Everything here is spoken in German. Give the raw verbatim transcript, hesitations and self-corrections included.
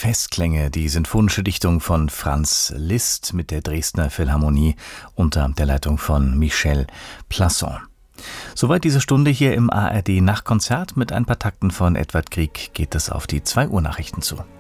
Festklänge, die sinfonische Dichtung von Franz Liszt mit der Dresdner Philharmonie unter der Leitung von Michel Plasson. Soweit diese Stunde hier im A R D Nachtkonzert. Mit ein paar Takten von Edvard Grieg geht es auf die zwei Uhr Nachrichten zu.